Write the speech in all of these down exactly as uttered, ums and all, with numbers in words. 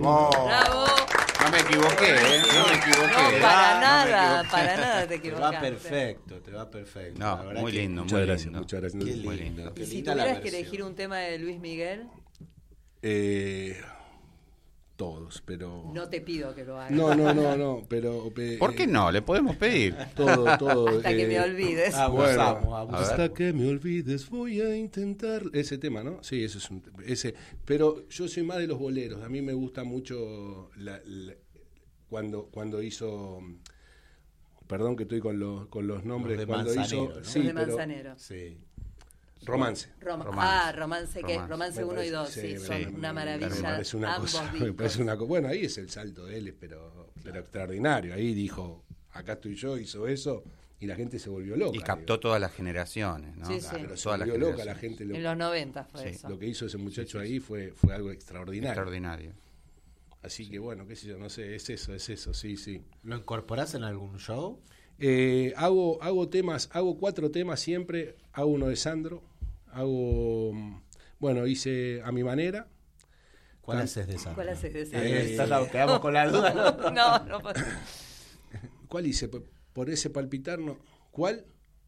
Oh. ¡Bravo! No me equivoqué, ¿eh? No me equivoqué. No, para No nada, me para nada te Te equivocaste. va perfecto, te va perfecto. No, La verdad muy que- lindo, Muchas muy gracias, lindo. muchas gracias. Qué Muy lindo. lindo. Qué Y si linda la tuvieras que versión. elegir un tema de Luis Miguel, Eh, todos, pero... no te pido que lo hagas. No, no, no, no, pero... pe- ¿Por qué eh, no? Le podemos pedir. Todo, todo. Hasta que eh, me olvides. Abusamos, Bueno, abusamos. hasta que me olvides voy a intentar ese tema, ¿no? Sí, ese es un ese, pero yo soy más de los boleros. A mí me gusta mucho la- la- cuando cuando hizo, perdón que estoy con los con los nombres, Los de cuando hizo, Manzanero, ¿no? sí, Los de pero Manzanero. Sí. romance. Roma- Romance. Ah, romance, que Romance. romance Me uno y parece- dos, sí, sí, me- son me- una me maravilla. parece una ambos cosa, me discos. parece una co- bueno, ahí es el salto de él, pero, pero extraordinario. Ahí dijo, acá estoy yo, hizo eso y la gente se volvió loca. Y captó todas las generaciones, ¿no? Sí, sí. Pero se Todas las volvió loca la generaciones. gente. Lo, En los noventa fue Sí. eso. lo que hizo ese muchacho ahí fue, fue algo extraordinario. Extraordinario. Así que bueno, qué sé yo, no sé, es eso, es eso, sí, sí. ¿Lo incorporás en algún show? Eh, hago, hago temas, hago cuatro temas siempre, hago uno de Sandro, hago, mm, bueno, hice A Mi Manera, ¿Cuál Can- haces de esa? ¿Cuál haces de esa? Eh, estás la- quedamos con la duda, ¿no? No, no puedo. ¿cuál hice? Por, por ese palpitar, no, ¿cuál?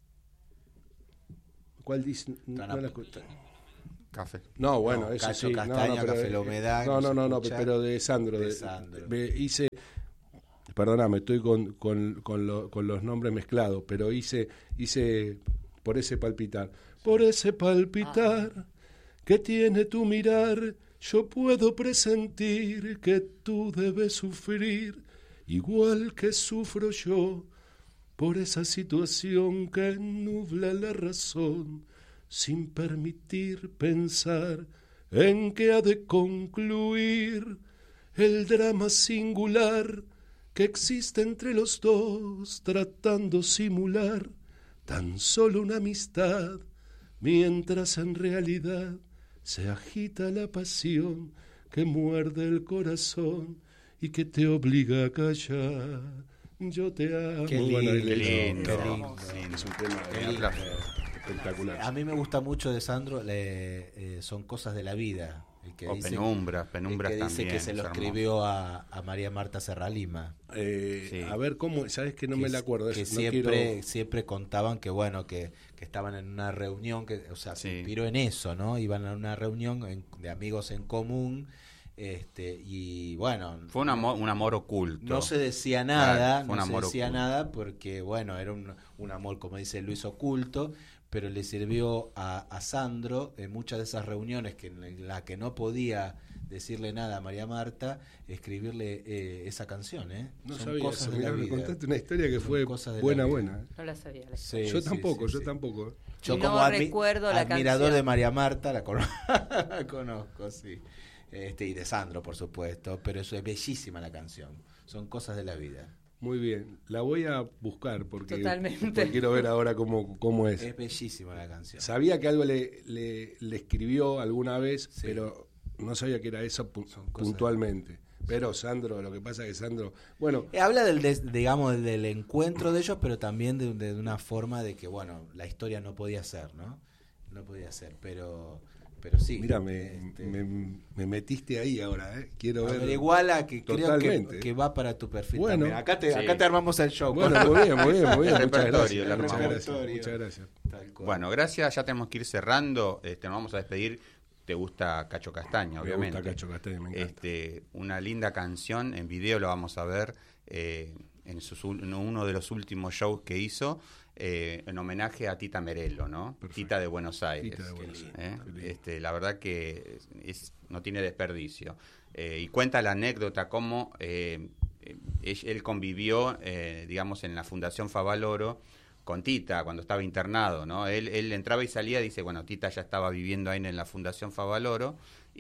¿Cuál dice? No, Tan a- la escuché. Café. No, bueno, No, eso Cacho sí. Castaña, no, no, pero, Café La Humedad, No, no no, se no, no, escucha. pero de Sandro. De De, Sandro. me hice, perdóname, estoy con, con, con, lo- con los nombres mezclados, pero hice, hice por ese palpitar. Por ese palpitar que tiene tu mirar, yo puedo presentir que tú debes sufrir, igual que sufro yo, por esa situación que nubla la razón, sin permitir pensar en que ha de concluir el drama singular que existe entre los dos, tratando simular tan solo una amistad, mientras en realidad se agita la pasión que muerde el corazón y que te obliga a callar. Yo te amo. Qué Muy buena lindo, letra. Qué lindo. qué lindo. lindo. Es un tema Qué de lindo. espectacular. A mí me gusta mucho de Sandro, le- eh, son cosas de la vida. El que O dice, penumbras, el penumbras que dice también. que se lo es hermoso. escribió a, a María Marta Serralima. Eh, Sí. A ver cómo, sabes que no que, me la acuerdo. que eso, no siempre quiero- siempre contaban que bueno que, que estaban en una reunión que o sea se Sí. inspiró en eso, ¿no? Iban a una reunión en- de amigos en común, este y bueno, Fue un amor, un amor oculto. no se decía nada, Claro, fue un no se amor decía oculto. nada porque bueno, era un, un amor, como dice Luis, oculto, pero le sirvió a, a Sandro en muchas de esas reuniones que en la que no podía decirle nada a María Marta, escribirle eh, esa canción, ¿eh? No Son sabía cosas eso. de Mirá, la me vida. contaste una historia que Son fue cosas de la buena, vida. buena. ¿eh? No la sabía. la Sí, yo sí, tampoco, sí, yo sí. tampoco. Yo No como admi- recuerdo la admirador canción. de María Marta la, cono- la conozco, sí. Este, y de Sandro, por supuesto, pero eso es bellísima la canción. Son cosas de la vida. Muy bien, la voy a buscar porque, Totalmente. porque quiero ver ahora cómo, cómo es. Es bellísima la canción. Sabía que algo le, le, le escribió alguna vez, Sí. pero no sabía que era eso pu- Son cosas- puntualmente. Pero Sandro, lo que pasa es que Sandro, bueno, Eh, Habla del, des- digamos, del encuentro de ellos, pero también de, de una forma de que, bueno, la historia no podía ser, ¿no? No podía ser, pero, pero sí. mira, me, este, me, me metiste ahí ahora, ¿eh? Quiero ver. averiguala, que creo que, Totalmente. que va para tu perfil Bueno. también. Acá te, Sí. acá te armamos el show. Bueno, muy bien, muy bien, muy bien. El Muchas repertorio, gracias. el Muchas gracias, repertorio. muchas gracias. Tal cual. Bueno, gracias. Ya tenemos que ir cerrando. Este, nos vamos a despedir. Te gusta Cacho Castaña, Me obviamente. gusta Cacho Castaña, me encanta. Este, una linda canción. En video lo vamos a ver eh, en, sus ul- en uno de los últimos shows que hizo eh, en homenaje a Tita Merello, ¿no? Perfecto. Tita de Buenos Aires. Tita de Buenos Aires, ¿eh? qué lindo. Este, la verdad que es, es- no tiene desperdicio. Eh, y cuenta la anécdota cómo eh, eh, él él convivió, eh, digamos, en la Fundación Favaloro con Tita cuando estaba internado, ¿no? Él, él entraba y salía, dice, bueno, Tita ya estaba viviendo ahí en la Fundación Favaloro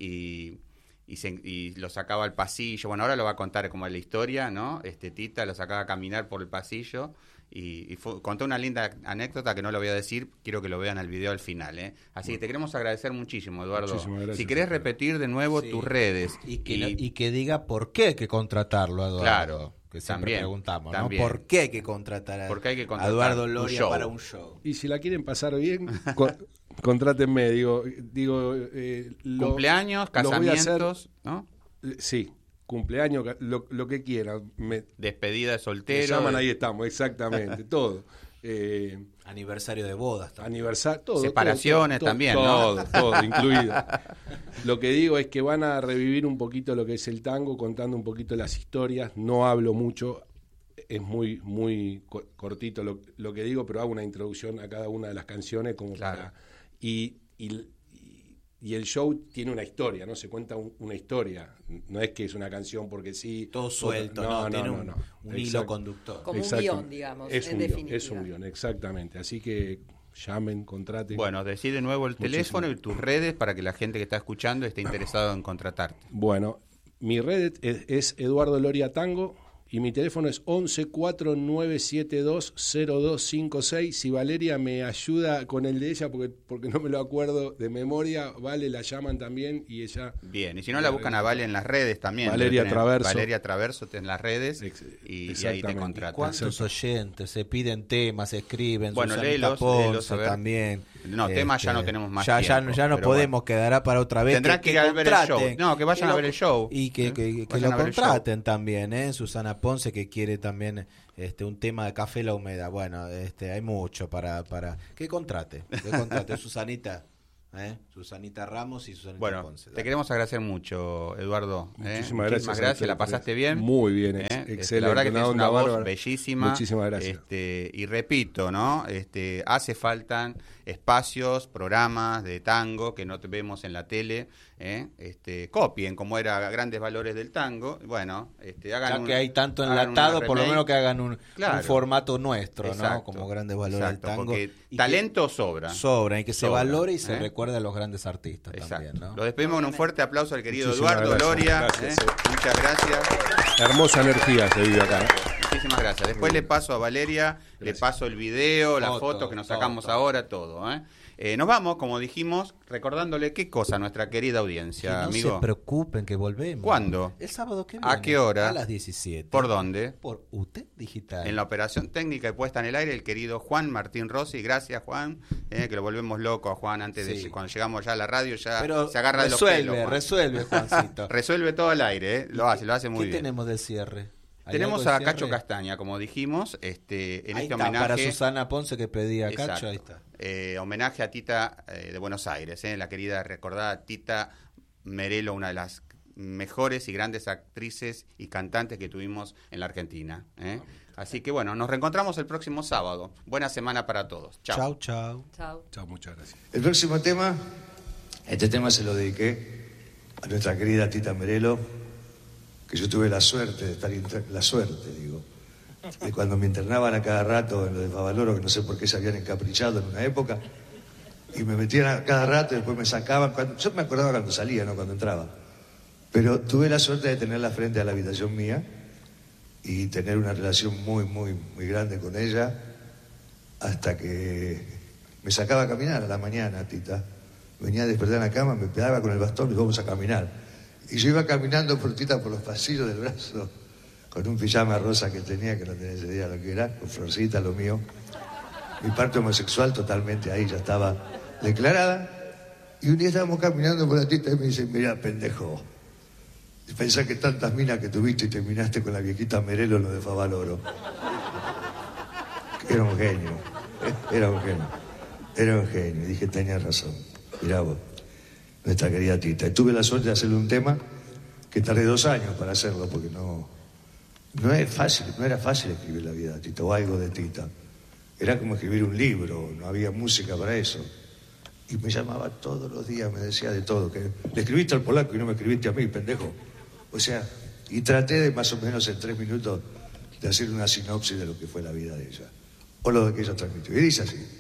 y, y, se, y lo sacaba al pasillo. Bueno, ahora lo va a contar como es la historia, ¿no? Este Tita lo sacaba a caminar por el pasillo y, y fue, contó una linda anécdota que no lo voy a decir, quiero que lo vean el video al final, ¿eh? Así que te queremos agradecer muchísimo, Eduardo. Muchísimas gracias. Si querés repetir de nuevo Sí. tus redes. Y que, y que diga por qué hay que contratarlo a Eduardo. Claro, que siempre también, preguntamos, también. ¿no? ¿Por qué hay que contratar a, ¿Por qué hay que a contratar Eduardo un Loria show? para un show? Y si la quieren pasar bien, co- contrátenme, digo, digo eh, lo- Cumpleaños, lo voy a hacer- casamientos, ¿no? eh, sí, cumpleaños, lo, lo que quieran. Me, Despedida de me soltero. llaman, ahí estamos, exactamente, todo. Eh, Aniversario de bodas también. aniversario, todo. Separaciones todo, todo, también, todo, ¿no? Todo, todo, incluido. Lo que digo es que van a revivir un poquito lo que es el tango, contando un poquito las historias. No hablo mucho, es muy muy co- cortito lo, lo que digo, pero hago una introducción a cada una de las canciones como Claro. para... Y, y, y el show tiene una historia, ¿no? Se cuenta un- una historia. No es que es una canción porque sí... Todo suelto, ¿no? Tiene un, un hilo Exacto. conductor. Como un Exacto. guión, digamos, Es en un guión, definitiva. es un guión, exactamente. Así que llamen, contraten. Bueno, decí de nuevo el Muchísimo. teléfono y tus redes para que la gente que está escuchando esté interesado en contratarte. Bueno, mi red es, es Eduardo Loria Tango y mi teléfono es once cuatro nueve siete dos cero dos cinco seis. Si Valeria me ayuda con el de ella, porque, porque no me lo acuerdo de memoria, Vale, la llaman también y ella... Bien, y si no la buscan a Vale en las redes también. Valeria debe tener Traverso. Valeria Traverso en las redes Ex- y, y ahí te exactamente. contratan. ¿Cuántos oyentes se piden temas, se escriben? Bueno, Susanita léelos, Ponce léelos, a ver. también. No, temas ya no tenemos más Ya, ya, tiempo, ya no pero podemos, quedará para otra vez. Tendrán que ir a ver el contraten, show. No, que vayan a lo- ver el show. Y que, ¿Eh? que, que Vayan lo a ver el show. contraten también, ¿eh? Susana Ponce, que quiere también este un tema de Café La Humedad. Bueno, este hay mucho para... para que contrate, que contrate. Susanita, ¿eh? Susanita Ramos y Susanita Bueno, Ponce. te dale. queremos agradecer mucho, Eduardo. ¿eh? Muchísimas gracias. a gracias. ustedes ¿La por pasaste eso. bien? Muy bien, ¿Eh? ex- Este, excelente. La verdad que tienes una onda voz bárbara. bellísima. Muchísimas gracias. Este, y repito, ¿no? Este, hace falta espacios, programas de tango que no te vemos en la tele. ¿eh? Este, copien como era Grandes Valores del Tango. Bueno, este, hagan Ya un- que hay tanto hagan una enlatado, por lo remake. menos que hagan un, Claro. un formato nuestro, ¿no? Exacto, Como Grandes Valores exacto, del Tango. porque Y talento sobra. que sobra y que se Sobra, valore y se ¿eh? recuerde a los grandes artistas Exacto. también, ¿no? Lo despedimos con un fuerte aplauso al querido Muchísimas Eduardo gracias. Loria. Gracias, ¿eh? eh. Muchas gracias. Hermosa energía se vive acá. ¿eh? Muchísimas gracias. Después le paso a Valeria, le paso el video, la Todo, foto que nos todo, sacamos todo. ahora, todo. ¿eh? Eh, nos vamos, como dijimos, recordándole qué cosa a nuestra querida Que audiencia, no amigo. se preocupen que volvemos. ¿Cuándo? El sábado que ¿A viene. qué hora? A las diecisiete. ¿Por dónde? Por U T E Digital. En la operación técnica y puesta en el aire, el querido Juan Martín Rossi. Gracias, Juan, eh, que lo volvemos loco a Juan antes Sí. de cuando llegamos ya a la radio, ya Pero se agarra de los resuelve, pelos. Juan. resuelve, Juancito. Resuelve todo al aire, eh. lo hace, lo hace muy ¿Qué bien. tenemos del cierre? ¿Hay Tenemos algo a del Cacho cierre? Castaña, como dijimos, este, en Ahí este está, homenaje. para Susana Ponce que pedía a Exacto. Cacho, ahí está. Eh, homenaje a Tita eh, de Buenos Aires, eh, la querida recordada Tita Merelo, una de las mejores y grandes actrices y cantantes que tuvimos en la Argentina. eh. Así que bueno, nos reencontramos el próximo sábado. Buena semana para todos. Chao. Chau, chau. Chao. Chao, muchas gracias. El próximo tema, este tema se lo dediqué a nuestra querida Tita Merelo, que yo tuve la suerte de estar, inter- la suerte, digo, de cuando me internaban a cada rato en lo de Favaloro, que no sé por qué se habían encaprichado en una época, y me metían a cada rato y después me sacaban, cuando, yo me acordaba cuando salía, no cuando entraba, pero tuve la suerte de tenerla frente a la habitación mía y tener una relación muy, muy, muy grande con ella, hasta que me sacaba a caminar a la mañana, Tita. Venía a despertar en la cama, me pegaba con el bastón y vamos a caminar. Y yo iba caminando por Tita por los pasillos del brazo, con un pijama rosa que tenía, que no tenía ese día lo que era, con florcita, lo mío. Mi parte homosexual totalmente ahí ya estaba declarada. Y un día estábamos caminando por la Tita y me dice, mira, pendejo, pensá que tantas minas que tuviste y terminaste con la viejita Merelo en lo de Favaloro. Era un genio, era un genio, era un genio. Y dije, tenías razón, mirá vos, nuestra querida Tita. Y tuve la suerte de hacerle un tema que tardé dos años para hacerlo, porque no, no es fácil, no era fácil escribir la vida de Tita o algo de Tita. Era como escribir un libro, no había música para eso. Y me llamaba todos los días, me decía de todo, que le escribiste al polaco y no me escribiste a mí, pendejo. O sea, y traté de más o menos en tres minutos de hacer una sinopsis de lo que fue la vida de ella, o lo que ella transmitió. Y dice así.